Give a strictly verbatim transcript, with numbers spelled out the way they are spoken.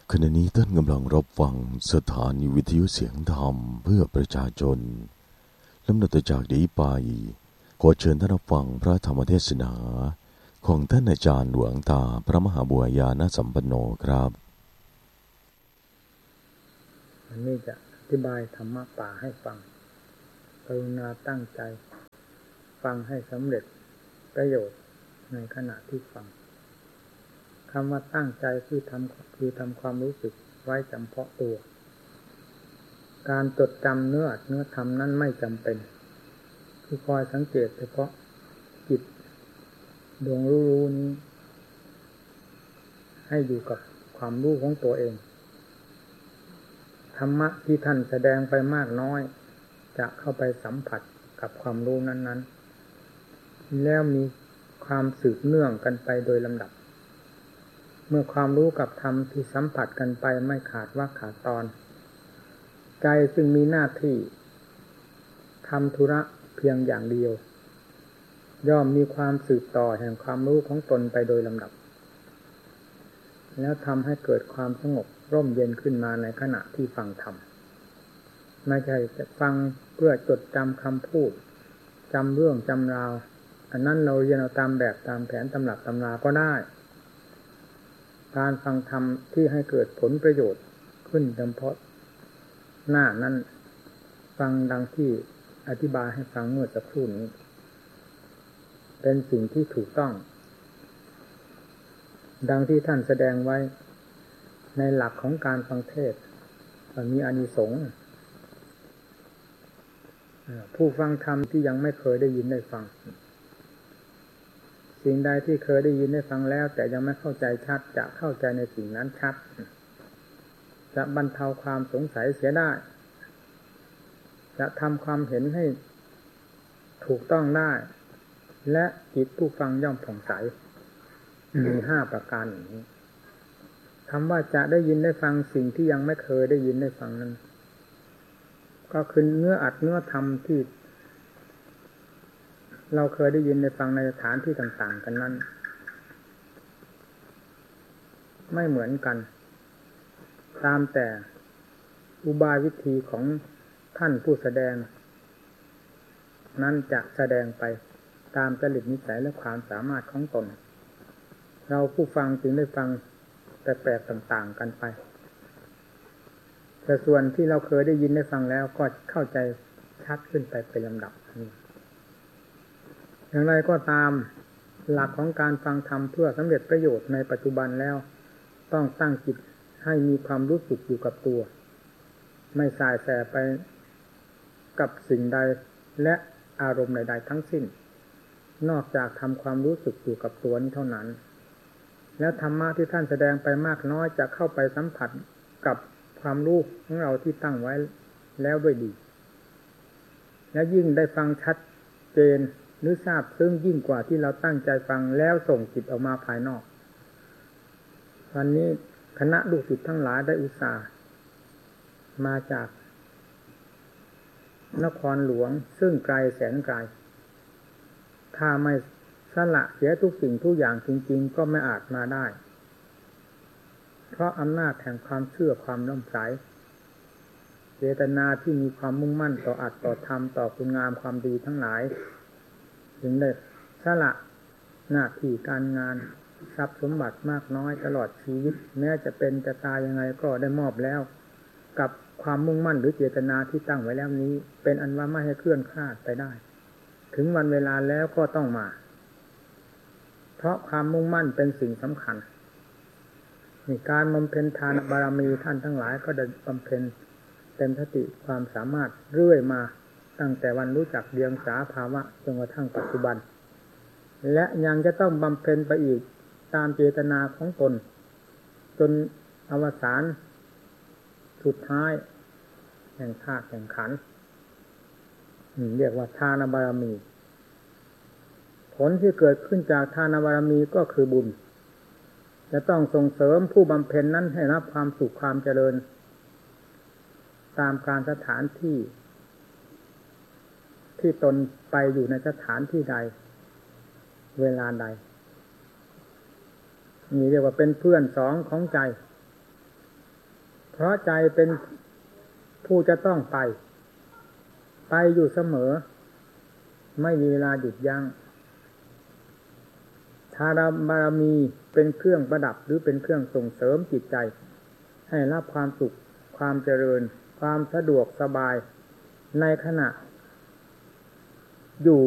ขณะนี้ท่านกำลังรับฟังสถานีวิทยุเสียงธรรมเพื่อประชาชนลำดับจากนี้ไปขอเชิญท่านรับฟังพระธรรมเทศนาของท่านอาจารย์หลวงตาพระมหาบัวญาณสัมปันโนครับวันนี้จะอธิบายธรรมะป่าให้ฟังกรุณาตั้งใจฟังให้สำเร็จประโยชน์ในขณะที่ฟังคำว่าตั้งใจคือทำคือทำความรู้สึกไว้จำเพาะตัวการจดจำเนื้อเนื้อธรรมนั้นไม่จำเป็นคือคอยสังเกตเฉพาะจิตดวงรู้ๆนี้ให้อยู่กับความรู้ของตัวเองธรรมะที่ท่านแสดงไปมากน้อยจะเข้าไปสัมผัสกับความรู้นั้นๆแล้วมีความสืบเนื่องกันไปโดยลำดับเมื่อความรู้กับธรรมที่สัมผัสกันไปไม่ขาดวรรคขาดตอนใจซึ่งมีหน้าที่ทำธุระเพียงอย่างเดียวย่อมมีความสืบต่อแห่งความรู้ของตนไปโดยลำดับแล้วทำให้เกิดความสงบร่มเย็นขึ้นมาในขณะที่ฟังธรรมไม่ใช่จะฟังเพื่อจดจำคำพูดจำเรื่องจำราวอันนั้นเราเรียนเอาตามแบบตามแผนตำรับตำราก็ได้การฟังธรรมที่ให้เกิดผลประโยชน์ขึ้นเฉพาะหน้านั้นฟังดังที่อธิบายให้ฟังเมื่อสักครู่นี้เป็นสิ่งที่ถูกต้องดังที่ท่านแสดงไว้ในหลักของการฟังเทศน์มีอานิสงส์ผู้ฟังธรรมที่ยังไม่เคยได้ยินได้ฟังสิ่งใดที่เคยได้ยินได้ฟังแล้วแต่ยังไม่เข้าใจชัดจะเข้าใจในสิ่งนั้นชัดจะบรรเทาความสงสัยเสียได้จะทำความเห็นให้ถูกต้องได้และจิตผู้ฟังย่อมผ่องใสมีห้าประการอย่างนี้คำว่าจะได้ยินได้ฟังสิ่งที่ยังไม่เคยได้ยินได้ฟังนั้นก็คือเนื้ออัดเนื้อธรรมที่เราเคยได้ยินได้ฟังในสถานที่ต่างๆกันนั้นไม่เหมือนกันตามแต่อุบายวิธีของท่านผู้แสดงนั้นจะแสดงไปตามจริตนิสัยและความสามารถของตนเราผู้ฟังจึงได้ฟังแปลกๆต่างๆกันไปแต่ส่วนที่เราเคยได้ยินได้ฟังแล้วก็เข้าใจชัดขึ้นไปเป็นลำดับอย่างไรก็ตามหลักของการฟังธรรมเพื่อสำเร็จประโยชน์ในปัจจุบันแล้วต้องตั้งจิตให้มีความรู้สึกอยู่กับตัวไม่สายแสไปกับสิ่งใดและอารมณ์ใดๆทั้งสิ้นนอกจากทำความรู้สึกอยู่กับตัวนี้เท่านั้นแล้วธรรมะที่ท่านแสดงไปมากน้อยจะเข้าไปสัมผัสกับความรู้ของเราที่ตั้งไว้แล้วด้วยดีและยิ่งได้ฟังชัดเจนหรือทราบซึ่งยิ่งกว่าที่เราตั้งใจฟังแล้วส่งจิตออกมาภายนอกวันนี้คณะลูกศิษย์ทั้งหลายได้อุตส่าห์มาจากนครหลวงซึ่งไกลแสนไกลถ้าไม่สละเสียทุกสิ่งทุกอย่างจริงๆก็ไม่อาจมาได้เพราะอำนาจแห่งความเชื่อความน้อมใสเจตนาที่มีความมุ่งมั่นต่ออัตต่อธรรมต่อคุณงามความดีทั้งหลายจึงได้สละหน้าที่การงานทรัพย์สมบัติมากน้อยตลอดชีวิตแม้จะเป็นจะตายยังไงก็ได้มอบแล้วกับความมุ่งมั่นหรือเจตนาที่ตั้งไว้แล้วนี้เป็นอันว่าไม่ให้เคลื่อนคลาดไปได้ถึงวันเวลาแล้วก็ต้องมาเพราะความมุ่งมั่นเป็นสิ่งสำคัญในการบำเพ็ญทานบารมีท่านทั้งหลายก็ได้บำเพ็ญเต็มสติความสามารถเรื่อยมาตั้งแต่วันรู้จักเดียงสาภาวะจนกระทั่งปัจจุบันและยังจะต้องบำเพ็ญไปอีกตามเจตนาของตนจนอวสานสุดท้ายแห่งธาตุแห่งขันธ์เรียกว่าทานบารมีผลที่เกิดขึ้นจากทานบารมีก็คือบุญจะต้องส่งเสริมผู้บำเพ็ญนั้นให้รับความสุขความเจริญตามการสถานที่ที่ตนไปอยู่ในสถานที่ใดเวลาใดนี่เรียกว่าเป็นเพื่อนสองของใจเพราะใจเป็นผู้จะต้องไปไปอยู่เสมอไม่มีเวลาหยุดยัง้งถ้าบารมีเป็นเครื่องประดับหรือเป็นเครื่องส่งเสริมจิตใจให้รับความสุขความเจริญความสะดวกสบายในขณะอยู่